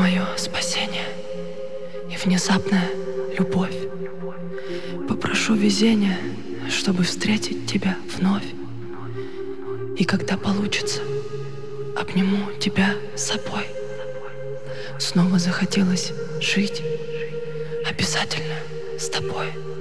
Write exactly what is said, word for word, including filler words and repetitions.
мое спасение и внезапная любовь. Попрошу везения, чтобы встретить тебя вновь. И когда получится, обниму тебя с собой. Снова захотелось жить обязательно с тобой.